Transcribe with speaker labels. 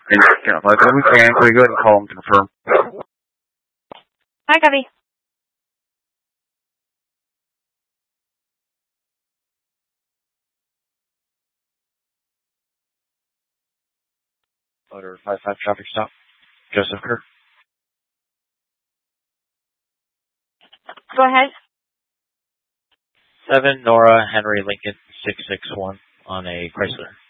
Speaker 1: Yeah, like we can go ahead and call and confirm.
Speaker 2: Hi, copy.
Speaker 1: Motor 55 traffic stop. Joseph Kerr.
Speaker 2: Go ahead.
Speaker 3: 7 Nora Henry Lincoln 661 on a Chrysler.